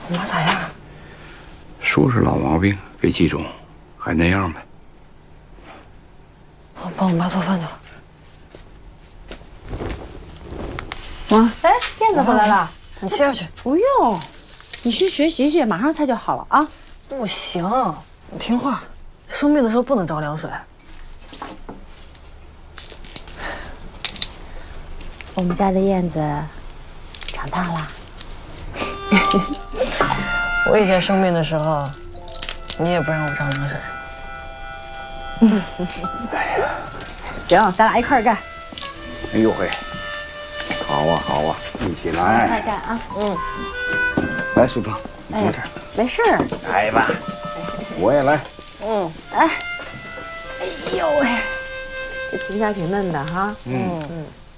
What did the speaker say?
你妈咋样？ 说是老毛病，肺气肿，还那样呗。 我帮我妈做饭去了。 妈，哎，燕子回来了， 你歇着去。 不用，你去学习去，马上菜就好了啊。 不行，我听话，生病的时候不能着凉水。 我们家的燕子长大啦。 我以前生病的时候，你也不让我着凉水。 行，咱俩一块儿干。 哎呦嘿，好啊好啊，一起一块来。 儿干啊。 来，苏芳，你坐这儿。 没事儿。 来吧，我也来。 来。哎呦喂，这芹菜挺嫩的哈。